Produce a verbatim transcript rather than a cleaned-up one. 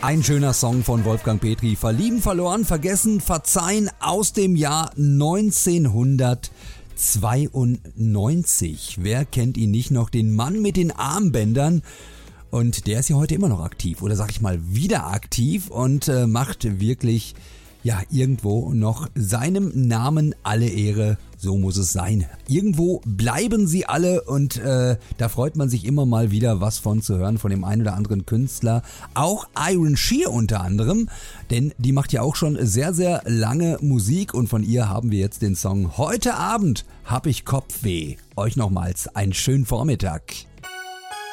Ein schöner Song von Wolfgang Petri. Verlieben, verloren, vergessen, verzeihen aus dem Jahr neunzehnhundertzweiundneunzig. Wer kennt ihn nicht noch? Den Mann mit den Armbändern. Und der ist ja heute immer noch aktiv oder sag ich mal wieder aktiv und äh, macht wirklich ja irgendwo noch seinem Namen alle Ehre. So muss es sein. Irgendwo bleiben sie alle und äh, da freut man sich immer mal wieder was von zu hören von dem einen oder anderen Künstler. Auch Iron Shear unter anderem, denn die macht ja auch schon sehr, sehr lange Musik und von ihr haben wir jetzt den Song Heute Abend hab ich Kopfweh. Euch nochmals einen schönen Vormittag.